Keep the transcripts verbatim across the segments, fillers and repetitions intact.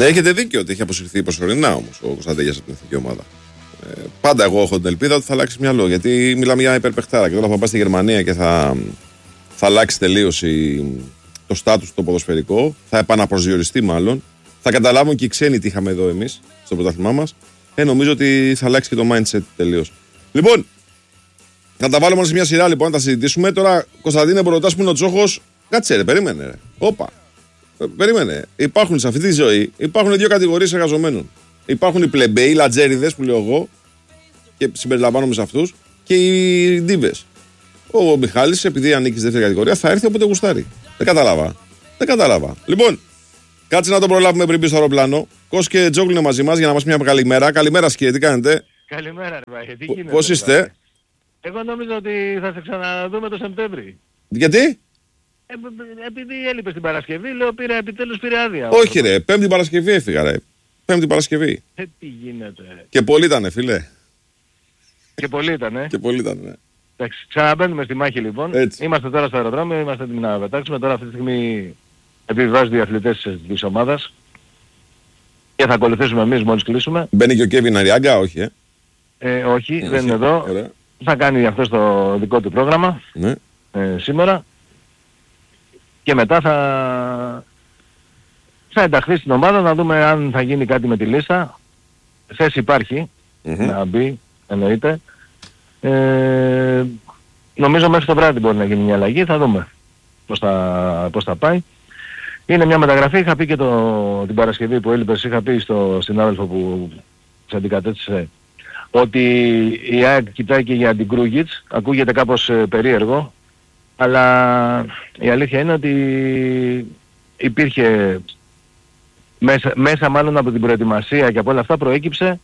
Έχετε δίκιο ότι έχει αποσυρθεί προσωρινά όμως ο Κωνσταντέλιας από την εθνική ομάδα. Ε, πάντα εγώ έχω την ελπίδα ότι θα αλλάξει μυαλό. Γιατί μιλάμε για υπερπαιχτάρα και τώρα θα πάει στη Γερμανία και θα, θα αλλάξει τελείως η, το στάτους το ποδοσφαιρικό. Θα επαναπροσδιοριστεί μάλλον. Θα καταλάβουν και οι ξένοι τι είχαμε εδώ εμείς στο πρωτάθλημά μας. Ε, νομίζω ότι θα αλλάξει και το mindset τελείως. Λοιπόν, θα τα βάλουμε σε μια σειρά λοιπόν να τα συζητήσουμε. Τώρα, Κωνσταντίνε, ρωτάς που είναι ο Τσόχος. Κάτσε ρε, περίμενε ρε. Όπα. Περίμενε. Υπάρχουν σε αυτή τη ζωή υπάρχουν δύο κατηγορίες εργαζομένων. Υπάρχουν οι πλεμπέοι, οι λατζέριδες που λέω εγώ και συμπεριλαμβάνομαι σε αυτούς και οι ντίβες. Ο Μιχάλης, επειδή ανήκει στη δεύτερη κατηγορία, θα έρθει όποτε γουστάρει. Δεν κατάλαβα. Δεν κατάλαβα. Λοιπόν, κάτσε να το προλάβουμε πριν πει στο αεροπλάνο. Κος και Τζόγλου είναι μαζί μας για να μας πει μια καλημέρα. Καλημέρα, Σκιέ, τι κάνετε? Καλημέρα, ρε Βάχε, τι γίνεται? Πώς είστε? Εγώ νόμιζα ότι θα σε ξαναδούμε το Σεπτέμβρη. Γιατί? Ε, επειδή έλειπε την Παρασκευή, λέω πήρα επιτέλους πήρε άδεια. Όχι ρε, Πέμπτη Παρασκευή έφυγα ρε. Πέμπτη Παρασκευή. Ε, τι γίνεται? Και πολύ ήτανε, φίλε. Και πολύ ήτανε. Και πολύ ήτανε. Εντάξει, ξαναμπαίνουμε στη μάχη λοιπόν. Έτσι. Είμαστε τώρα στο αεροδρόμιο, είμαστε έτοιμοι να πετάξουμε. Τώρα αυτή τη στιγμή επιβιβάζουν οι αθλητές της ομάδας και θα ακολουθήσουμε εμείς μόλις κλείσουμε. Μπαίνει και ο Κέβιν Αριάγκα, όχι ε. ε όχι, ε, δεν είναι εδώ. Ωραία. Θα κάνει αυτό το δικό του πρόγραμμα ναι. ε, σήμερα και μετά θα, θα ενταχθεί στην ομάδα να δούμε αν θα γίνει κάτι με τη λίστα. Θέση υπάρχει mm-hmm. να μπει, εννοείται. Ε, νομίζω μέχρι το βράδυ μπορεί να γίνει μια αλλαγή, θα δούμε πώς θα, πώς θα πάει. Είναι μια μεταγραφή, είχα πει και το, την Παρασκευή που έλειπες, είχα πει στο συνάδελφο που σε αντικατέστησε ότι η ΑΕΚ κοιτάει και για την Κρούγιτς, ακούγεται κάπως ε, περίεργο, αλλά η αλήθεια είναι ότι υπήρχε μέσα, μέσα μάλλον από την προετοιμασία και από όλα αυτά προέκυψε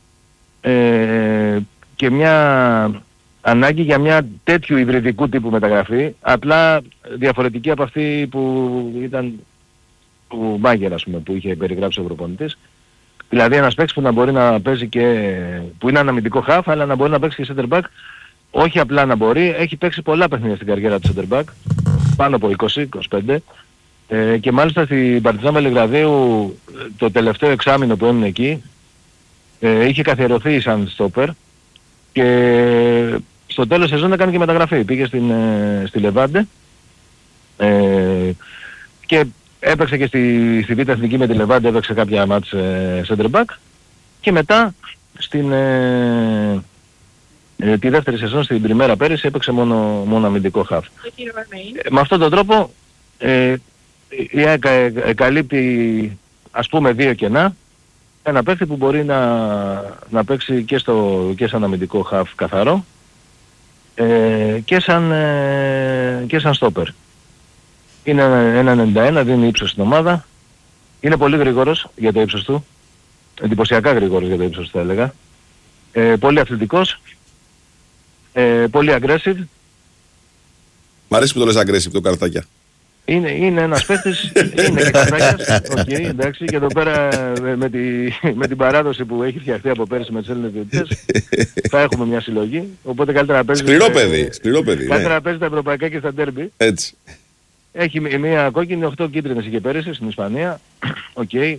ε, και μια ανάγκη για μια τέτοιου υβριδικού τύπου μεταγραφή, απλά διαφορετική από αυτή που ήταν του Μάγκερ, ας πούμε, που είχε περιγράψει ο προπονητής. Δηλαδή ένας παίκτης που να μπορεί να παίζει και, που είναι αναμυντικό χαφ, αλλά να μπορεί να παίξει και center back, όχι απλά να μπορεί, έχει παίξει πολλά παιχνίδια στην καριέρα του center back, πάνω από είκοσι είκοσι πέντε, ε, και μάλιστα στην Παρτιζάν Βελιγραδίου το τελευταίο εξάμηνο που έμεινε εκεί, ε, είχε καθιερωθεί σαν στόπερ και στο τέλος σεζόν έκανε και μεταγραφή, πήγε στην, ε, στη Λεβάντε ε, και έπαιξε και στη, στη Β' Εθνική με τη Λεβάντε, έπαιξε κάποια μάτς ε, center back και μετά στην, ε, ε, τη δεύτερη σεζόν στην Πριμέρα πέρυσι έπαιξε μόνο, μόνο αμυντικό χαφ. Ε, με αυτόν τον τρόπο ε, η ΑΕΚ ε, καλύπτει ας πούμε δύο κενά, ένα παίκτη που μπορεί να, να παίξει και, στο, και σαν αμυντικό χαφ καθαρό ε, και σαν, ε, και σαν στόπερ. Είναι ένα ενενήντα ένα, δίνει ύψος στην ομάδα. Είναι πολύ γρήγορος για το ύψος του. Εντυπωσιακά γρήγορος για το ύψος του θα έλεγα. Ε, πολύ αθλητικός. Ε, πολύ aggressive. Μ' αρέσει που το λες aggressive το καρτάκια. Είναι, είναι ένας παίκτης, είναι και καρτάκιας. Οκ, okay, εντάξει, και εδώ πέρα με, με, τη, με την παράδοση που έχει φτιαχτεί από πέρσι με τους Έλληνες διαιτητές θα έχουμε μια συλλογή. Οπότε καλύτερα να παίζει. Σκληρό παιδί, σκληρό παιδί. Καλύτερα ναι. να παίζει τα ευρωπαϊκά και στα ντέρμπι. Έτσι. Έχει μία κόκκινη, οκτώ κίτρινες είχε πέρυσι στην Ισπανία. Οκ. Okay.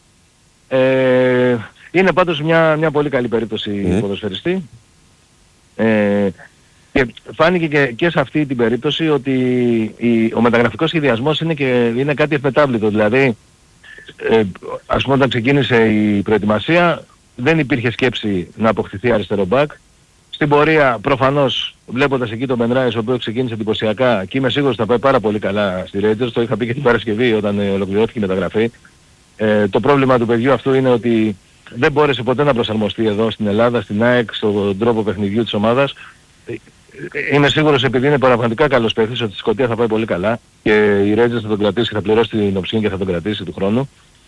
Ε, είναι πάντως μια, μια πολύ καλή περίπτωση mm. ποδοσφαιριστή. Ε, και φάνηκε και, και σε αυτή την περίπτωση ότι η, ο μεταγραφικός σχεδιασμός είναι, και, είναι κάτι ευπετάβλητο. Δηλαδή, ε, ας πούμε όταν ξεκίνησε η προετοιμασία δεν υπήρχε σκέψη να αποκτηθεί αριστερό μπακ. Στην πορεία προφανώς βλέποντας εκεί τον Μπενράης ο οποίος ξεκίνησε εντυπωσιακά και είμαι σίγουρος ότι θα πάει πάρα πολύ καλά στη Rangers, το είχα πει και την Παρασκευή όταν ε, ολοκληρώθηκε η μεταγραφή. Ε, το πρόβλημα του παιδιού αυτού είναι ότι δεν μπόρεσε ποτέ να προσαρμοστεί εδώ στην Ελλάδα, στην ΑΕΚ, στον τρόπο παιχνιδιού της ομάδας. Ε, είμαι σίγουρος επειδή είναι πραγματικά καλός παίκτης ότι στη Σκωτία θα πάει πολύ καλά και η Rangers θα τον κρατήσει, θα πληρώσει την οψιόν και θα τον κρατήσει του χρόνου.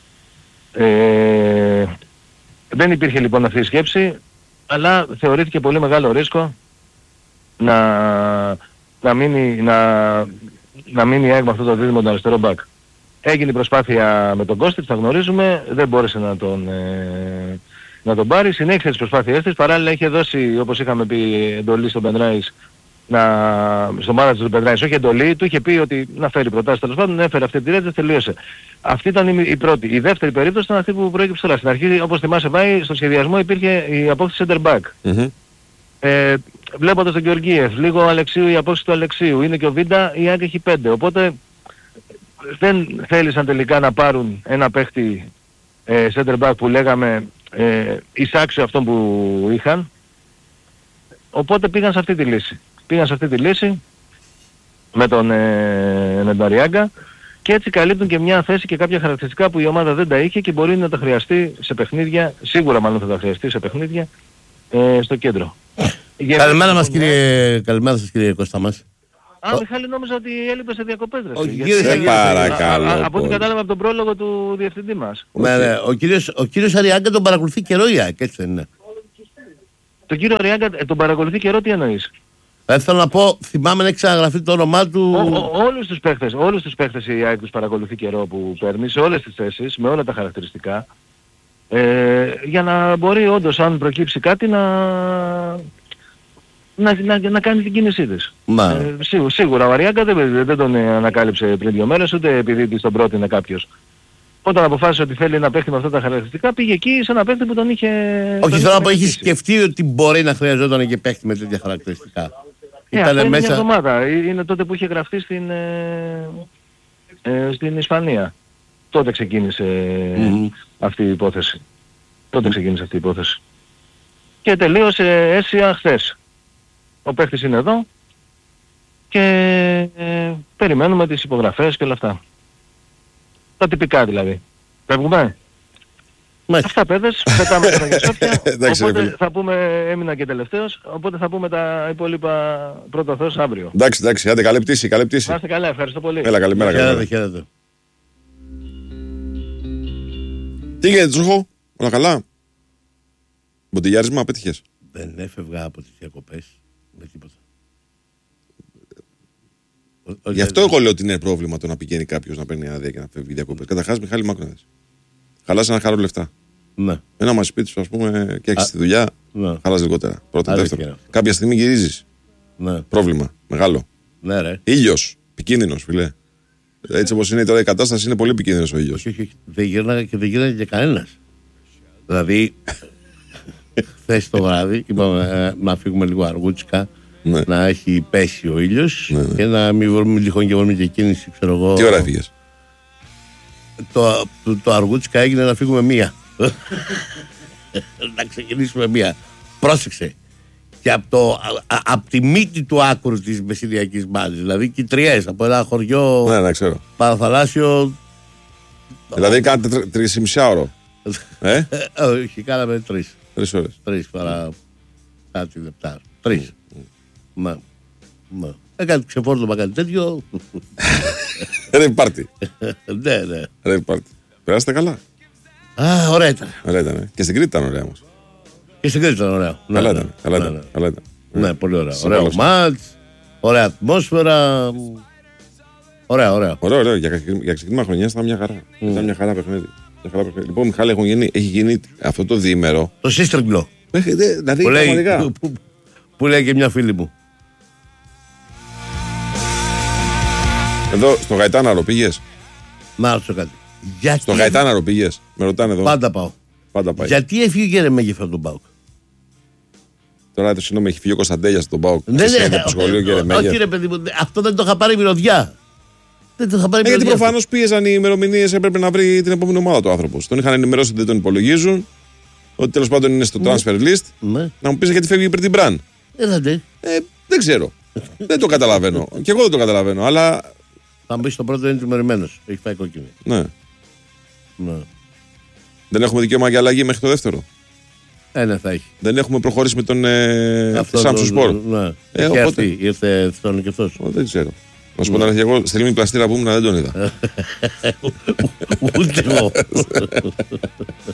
Ε, δεν υπήρχε λοιπόν αυτή η σκέψη, αλλά θεωρήθηκε πολύ μεγάλο ρίσκο να, να μείνει να, να μείνει η ΑΕΚ με αυτό το δίδυμο τον αριστερό μπακ. Έγινε η προσπάθεια με τον Κώστιτς, τα γνωρίζουμε, δεν μπόρεσε να τον, ε, να τον πάρει, συνέχισε τις προσπάθειές της, παράλληλα είχε δώσει, όπως είχαμε πει, εντολή στον Μπενράης να, στο μάνα του Πετράκης, όχι εντολή, του είχε πει ότι να φέρει προτάσεις τέλος πάντων, έφερε αυτή την ρέτζα, τελείωσε. Αυτή ήταν η, η πρώτη. Η δεύτερη περίπτωση ήταν αυτή που προέκυψε τώρα. Στην αρχή, όπως θυμάσαι πάει, στο σχεδιασμό υπήρχε η απόκτηση center back. Mm-hmm. Ε, βλέποντας τον Γεωργίευ, λίγο ο Αλεξίου, η απόκτηση του Αλεξίου, είναι και ο Βίντα, η ΑΕΚ έχει πέντε. Οπότε δεν θέλησαν τελικά να πάρουν ένα παίχτη ε, center back που λέγαμε ε, εισάξιο αυτόν που είχαν. Οπότε πήγαν σε αυτή τη λύση. Πήγαν σε αυτή τη λύση με τον ε, Νενταριάγκα και έτσι καλύπτουν και μια θέση και κάποια χαρακτηριστικά που η ομάδα δεν τα είχε και μπορεί να τα χρειαστεί σε παιχνίδια, σίγουρα μάλλον θα τα χρειαστεί σε παιχνίδια ε, στο κέντρο. Καλημέρα μας κύριε, καλημέρα σας κύριε Κώστα μας. Α, Μιχάλη, νόμιζα ότι έλειπε σε διακοπές. Σε παρακαλώ. Από ό,τι κατάλαβα από τον πρόλογο του διευθυντή μας. Ναι, ναι. Ο κύριος, ο κύριος Αριάγκα τον παρακολουθεί καιρό η ΑΕΚ, έτσι δεν είναι? Τον κύριο Αριάγκα ε, τον παρακολουθεί καιρό, τι εννοείς? Ε, θέλω να πω, θυμάμαι να έχει ξαναγραφεί το όνομά του. Ο, ο, όλους τους παίχτες, όλους τους παίχτες η ΑΕΚ τους παρακολουθεί καιρό που παίρνει, σε όλες τις θέσεις, με όλα τα χαρακτηριστικά. Ε, για να μπορεί όντως, αν προκύψει κάτι, να, να, να, να κάνει την κίνησή της. Ε, σίγουρα, σίγουρα ο Αριάγκα δεν, δεν τον ανακάλυψε πριν δύο μέρες, ούτε επειδή της τον πρότεινε κάποιος. Όταν αποφάσισε ότι θέλει να παίχτη με αυτά τα χαρακτηριστικά, πήγε εκεί σε ένα παίχτη που τον είχε... Όχι, θέλω να πω, έχει σκεφτεί ότι μπορεί να χρειαζόταν και παίχτη με τέτοια χαρακτηριστικά. Ε, Ήτανε αυτό μέσα... είναι μια εβδομάδα. Είναι τότε που είχε γραφτεί στην, ε, ε, στην Ισπανία. Τότε ξεκίνησε mm-hmm. αυτή η υπόθεση. Τότε ξεκίνησε αυτή η υπόθεση. Και τελείωσε αίσια χθες. Ο παίχτης είναι εδώ και ε, περιμένουμε τις υπογραφές και όλα αυτά. Τα τυπικά δηλαδή. Φεύγουμε. Μάλιστα. Αυτά παιδες, πετάμε τα Αγιασόφια, οπότε θα πούμε, έμεινα και τελευταίος, οπότε θα πούμε τα υπόλοιπα πρώτα Θεός αύριο. Εντάξει, εντάξει, άντε καλή πτήση, καλή πτήση. Να είστε καλά, ευχαριστώ πολύ. Έλα, καλημέρα, καλημέρα. Χαίρετε. Τι γίνεται Τζούχο, όλα καλά? Μποντιγιάρισμα, πέτυχες? Δεν έφευγα από τις διακοπές με τίποτα. Γι' αυτό εγώ λέω ότι είναι πρόβλημα το να πηγαίνει κάποιος να παίρνει άδεια και να φεύγει διακοπές. Καταρχάς, Μιχάλη Μάκρονας. Χαλάς ένα χαρό λεφτά. Ναι. Ένα μας σπίτι σου, ας πούμε, και έχεις τη δουλειά, ναι. Χαλάς λιγότερα. Πρώτα, δεύτερο. Κάποια στιγμή γυρίζεις. Ναι. Πρόβλημα. Μεγάλο. Ναι, ρε. Ήλιος. Επικίνδυνος, φιλέ. Έτσι όπως είναι τώρα η κατάσταση, είναι πολύ επικίνδυνος ο ήλιος. Όχι, όχι. Δεν γύρναγε και δεν γύρναγε και κανένας. Δηλαδή, χθες το βράδυ είπαμε ε, να φύγουμε λίγο αργούτσικα. Ναι. Να έχει πέσει ο ήλιος, ναι, ναι. Και να μην βρούμε τυχόν και βρούμε και κίνηση, ξέρω εγώ. Τι ώρα έφυγες? Το, το, το αργούτσικα έγινε να φύγουμε μία. Να ξεκινήσουμε μία. Πρόσεξε. Και από, το, α, από τη μύτη του άκρου της μεσηνιακής μπάλης, δηλαδή Κιτριές, από ένα χωριό, ναι, ναι, ξέρω, παραθαλάσσιο. Δηλαδή κάνετε τρεις ημισάωρο. ε? Όχι, κάναμε τρεις. Τρεις ώρες. Τρεις παρά κάτι λεπτά. Τρεις. Μα, μα. Έκανε ξεφόρτωμα κάτι τέτοιο. Ρε πάρτι. Ναι, ναι. Ρε πάρτι. Περάσατε καλά? Α, ωραία ήταν. Ωραία ήταν. Και στην Κρήτη ήταν ωραία όμως. Και στην Κρήτη ήταν ωραία. Καλά ήταν. Καλά ήταν. Καλά ήταν. Ναι, πολύ ωραία. Ωραίο μάτς, ωραία ατμόσφαιρα. Ωραία, ωραία. Ωραία, ωραία. Για, για ξεκίνημα χρονιάς ήταν μια χαρά. Mm. Ήταν μια χαρά παιχνίδι. Μια χαρά παιχνίδι. Λοιπόν, Μιχάλη, έχουν γίνει, έχει γίνει αυτό το διήμερο. Το σύστριγκλο. Δηλαδή, που, λέει, που, που, που λέει και μια φίλη μου. Εδώ, στο Γαϊτάναρο πήγες? Να ρωτήσω κάτι. Γιατί... Στο Γαϊτάναρο πήγες? Με ρωτάνε εδώ. Πάντα πάω. Πάντα πάει. Γιατί έφυγε ο Γερεμέγεφ από τον ΠΑΟΚ? Τώρα το συγγνώμη, έχει φύγει ο Κωνσταντέλιας από τον ΠΑΟΚ. Ναι, ναι, όχι ρε παιδί μου, αυτό δεν το είχα πάρει μυρωδιά. Δεν το είχα πάρει μυρωδιά. Γιατί προφανώς πίεζαν οι ημερομηνίες, έπρεπε να βρει την επόμενη ομάδα του άνθρωπος. Τον είχαν ενημερώσει ότι δεν τον υπολογίζουν, ότι τέλος πάντων είναι στο transfer list. Να μου πεις γιατί φεύγει πριν την Μπραν. Δεν ξέρω. Δεν το καταλαβαίνω. Και εγώ δεν το καταλαβαίνω, αλλά. Θα μπει στο πρώτο, είναι τιμωρημένος. Έχει φάει κόκκινη. Ναι. Ναι. Δεν έχουμε δικαίωμα για αλλαγή μέχρι το δεύτερο. Ένα θα έχει. Δεν έχουμε προχωρήσει με τον ε, Σάμσου Σπορ. Ναι. Ε, οπότε... αυτή, ήρθε στον και αυτός. Δεν ξέρω. Να σου πω την αλήθεια, εγώ στη Λίμνη Πλαστήρα που ήμουν δεν τον είδα. Ούτε εγώ.